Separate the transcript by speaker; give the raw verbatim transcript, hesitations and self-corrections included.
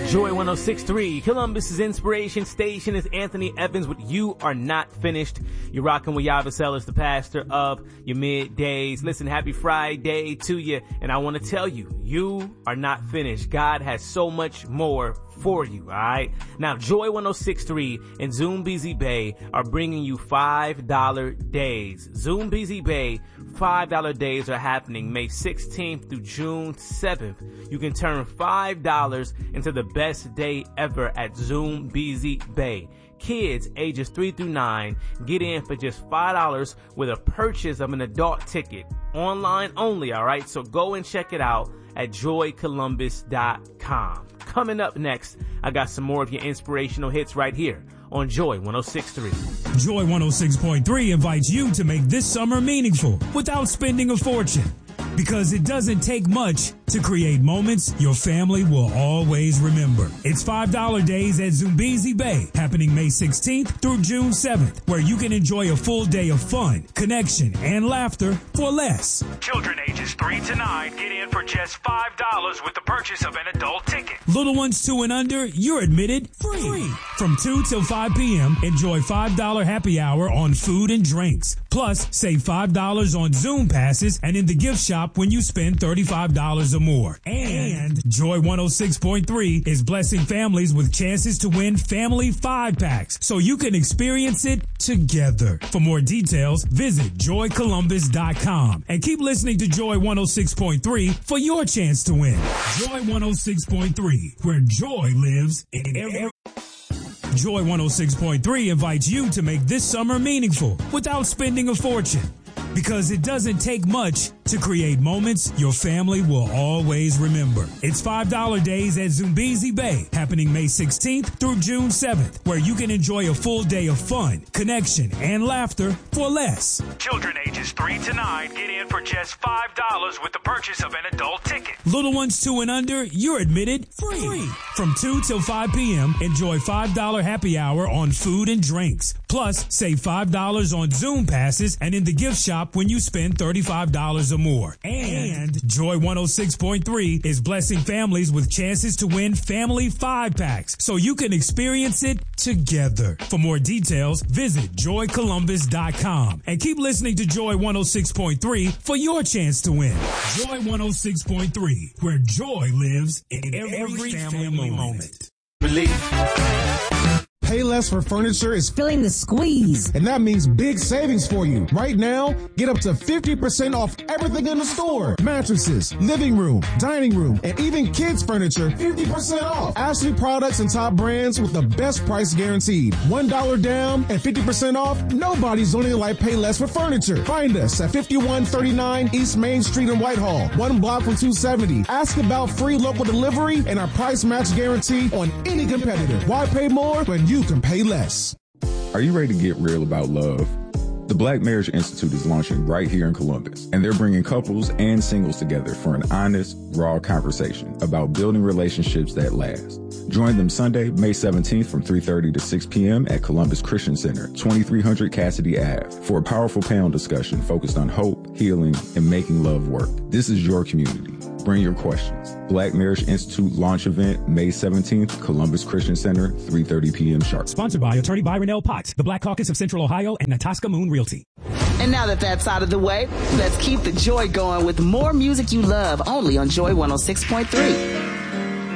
Speaker 1: Joy one oh six point three, Columbus's inspiration station, is Anthony Evans with You Are Not Finished. You're rocking with Yavis Ellis, the pastor of your middays. Listen, happy Friday to you. And I want to tell you, you are not finished. God has so much more for you, all right? Now, Joy one oh six point three and Zoom B Z Bay are bringing you five dollar days. Zoom B Z Bay five dollar days are happening May sixteenth through June seventh. You can turn five dollars into the best day ever at Zoom B Z Bay. Kids ages three through nine get in for just five dollars with a purchase of an adult ticket. Online only, all right? So go and check it out at joy columbus dot com. Coming up next, I got some more of your inspirational hits right here on Joy one oh six point three.
Speaker 2: Joy one oh six point three invites you to make this summer meaningful without spending a fortune. Because it doesn't take much to create moments your family will always remember. It's five dollar days at Zumbizi Bay, happening May sixteenth through June seventh, where you can enjoy a full day of fun, connection, and laughter for less.
Speaker 3: Children ages three to nine get in for just five dollars with the purchase of an adult ticket.
Speaker 2: Little ones two and under, you're admitted free. free. From two till five p.m., enjoy five dollar happy hour on food and drinks. Plus, save five dollars on Zoom passes and in the gift shop when you spend thirty-five dollars or more. And Joy one oh six point three is blessing families with chances to win family five packs so you can experience it together. For more details, visit joy columbus dot com and keep listening to Joy one oh six point three for your chance to win. Joy one oh six point three, where joy lives in every... Joy one oh six point three invites you to make this summer meaningful without spending a fortune. Because it doesn't take much to create moments your family will always remember. It's five dollar days at Zumbizi Bay, happening May sixteenth through June seventh, where you can enjoy a full day of fun, connection, and laughter for less.
Speaker 3: Children ages three to nine get in for just five dollars with the purchase of an adult ticket.
Speaker 2: Little ones two and under, you're admitted free. free. From two till five p.m., enjoy five dollar happy hour on food and drinks. Plus, save five dollars on Zoom passes and in the gift shop when you spend thirty-five dollars or more. And Joy one oh six point three is blessing families with chances to win family five packs so you can experience it together. For more details, visit joy columbus dot com and keep listening to Joy one oh six point three for your chance to win. Joy one oh six point three, where joy lives in every, every family, family moment.
Speaker 1: Believe.
Speaker 4: Payless for Furniture is
Speaker 5: feeling the squeeze.
Speaker 4: And that means big savings for you. Right now, get up to fifty percent off everything in the store. Mattresses, living room, dining room, and even kids furniture, fifty percent off. Ashley products and top brands with the best price guaranteed. one dollar down and fifty percent off. Nobody's doing it like Payless for Furniture. Find us at fifty-one thirty-nine East Main Street in Whitehall, one block from two seventy. Ask about free local delivery and our price match guarantee on any competitor. Why pay more when you can pay less?
Speaker 6: Are you ready to get real about love? The Black Marriage Institute is launching right here in Columbus, and they're bringing couples and singles together for an honest, raw conversation about building relationships that last. Join them Sunday, May seventeenth from three thirty to six p.m. at Columbus Christian Center, twenty-three hundred Cassidy Avenue, for a powerful panel discussion focused on hope, healing, and making love work. This is your community. Bring your questions. Black Marriage Institute launch event, May seventeenth, Columbus Christian Center, three thirty p.m. sharp.
Speaker 2: Sponsored by Attorney Byron L. Potts, the Black Caucus of Central Ohio, and Natasca Moon Realty.
Speaker 7: And now that that's out of the way, let's keep the joy going with more music you love only on Joy one oh six point three.